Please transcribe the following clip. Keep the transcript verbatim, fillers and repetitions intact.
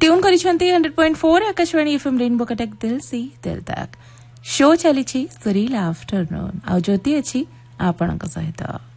Tune करिसेंती hundred point four Akashvani FM rainbow Cuttack दिल सी दिल तक शो चली सुरीला आफ्टरनून आ ज्योति अच्छी आपणक सहित।